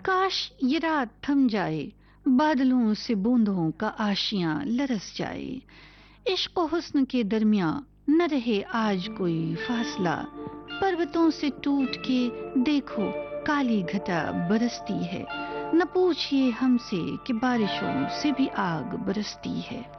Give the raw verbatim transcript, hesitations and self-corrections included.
काश ये रात थम जाए, बादलों से बूंदों का आशियां लरस जाए। इश्क व हुस्न के दरमियां न रहे आज कोई फासला। पर्वतों से टूट के देखो काली घटा बरसती है। न पूछिए हमसे कि बारिशों से भी आग बरसती है।